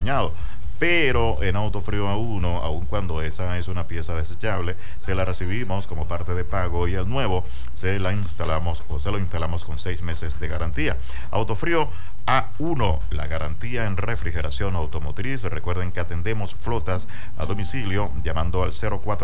dañado. Pero en Autofrío A1, aun cuando esa es una pieza desechable, se la recibimos como parte de pago y el nuevo se lo instalamos con 6 meses de garantía. Autofrío A1, la garantía en refrigeración automotriz. Recuerden que atendemos flotas a domicilio llamando al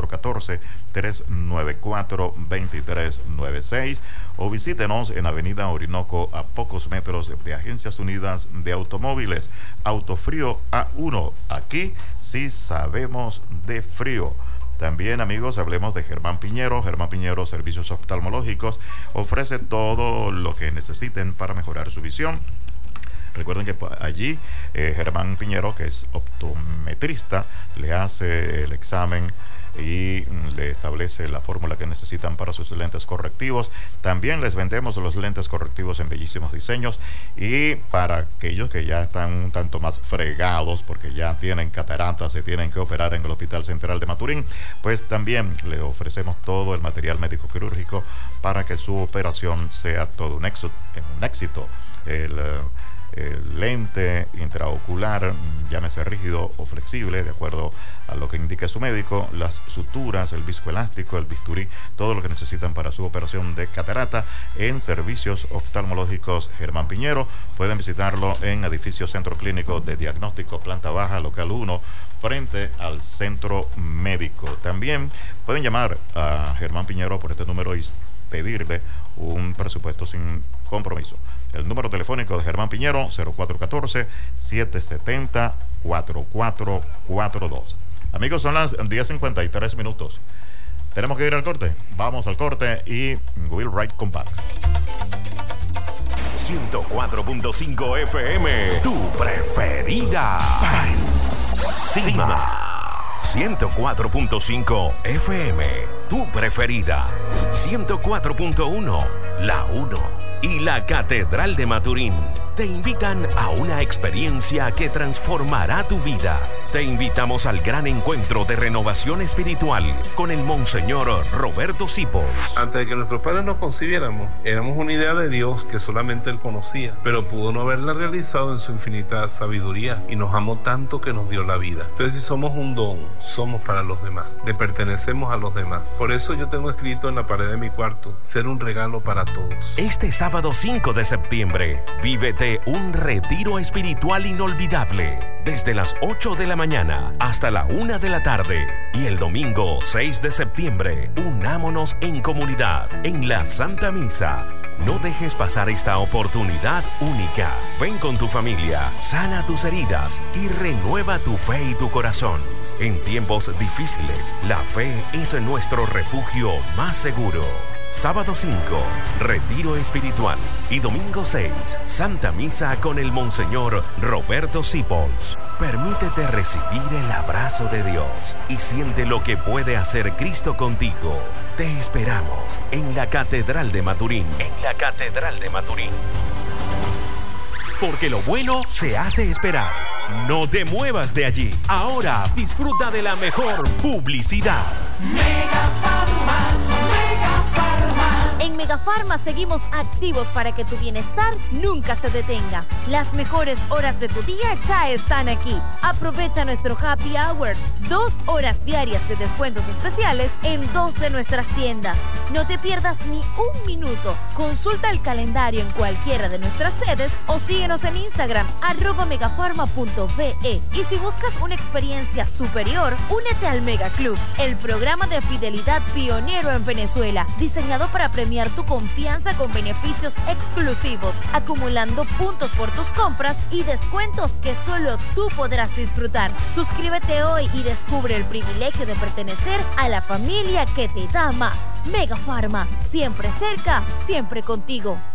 0414-394-2396 o visítenos en Avenida Orinoco a pocos metros de Agencias Unidas de Automóviles. Autofrío A1, aquí sí sabemos de frío. También, amigos, hablemos de Germán Piñero. Germán Piñero, servicios oftalmológicos, ofrece todo lo que necesiten para mejorar su visión. Recuerden que allí Germán Piñero, que es optometrista, le hace el examen y le establece la fórmula que necesitan para sus lentes correctivos. También les vendemos los lentes correctivos en bellísimos diseños, y para aquellos que ya están un tanto más fregados porque ya tienen cataratas, se tienen que operar en el Hospital Central de Maturín, pues también le ofrecemos todo el material médico quirúrgico para que su operación sea todo un éxito. El lente intraocular, llámese rígido o flexible, de acuerdo a lo que indique su médico, las suturas, el viscoelástico, el bisturí, todo lo que necesitan para su operación de catarata en servicios oftalmológicos Germán Piñero. Pueden visitarlo en edificio Centro Clínico de Diagnóstico, planta baja, local 1, frente al centro médico. También pueden llamar a Germán Piñero por este número y pedirle un presupuesto sin compromiso. El número telefónico de Germán Piñero, 0414-770-4442. Amigos, son las 10:53. Tenemos que ir al corte. Vamos al corte y we'll right come back. 104.5 FM, tu preferida. Encima. 104.5 FM, tu preferida. 104.1, la 1. Y la Catedral de Maturín te invitan a una experiencia que transformará tu vida. Te invitamos al gran encuentro de renovación espiritual con el Monseñor Roberto Sipos. Antes de que nuestros padres nos concibiéramos, éramos una idea de Dios que solamente Él conocía, pero pudo no haberla realizado en su infinita sabiduría, y nos amó tanto que nos dio la vida. Entonces, si somos un don, somos para los demás, le pertenecemos a los demás. Por eso yo tengo escrito en la pared de mi cuarto: ser un regalo para todos. Este sábado 5 de septiembre, vívete un retiro espiritual inolvidable desde las 8 de la mañana hasta la 1 de la tarde. Y el domingo 6 de septiembre, unámonos en comunidad en la Santa Misa. No dejes pasar esta oportunidad única. Ven con tu familia, sana tus heridas y renueva tu fe y tu corazón. En tiempos difíciles, la fe es nuestro refugio más seguro. Sábado 5, retiro espiritual. Y domingo 6, Santa Misa con el Monseñor Roberto Sipos. Permítete recibir el abrazo de Dios y siente lo que puede hacer Cristo contigo. Te esperamos en la Catedral de Maturín. En la Catedral de Maturín. Porque lo bueno se hace esperar. No te muevas de allí. Ahora disfruta de la mejor publicidad. En Megafarma seguimos activos para que tu bienestar nunca se detenga. Las mejores horas de tu día ya están aquí. Aprovecha nuestro Happy Hours, 2 horas diarias de descuentos especiales en 2 de nuestras tiendas. No te pierdas ni un minuto. Consulta el calendario en cualquiera de nuestras sedes o síguenos en Instagram, @megafarma.be. Y si buscas una experiencia superior, únete al Mega Club, el programa de fidelidad pionero en Venezuela, diseñado para premiar tu confianza con beneficios exclusivos, acumulando puntos por tus compras y descuentos que solo tú podrás disfrutar. Suscríbete hoy y descubre el privilegio de pertenecer a la familia que te da más. Megafarma, siempre cerca, siempre contigo.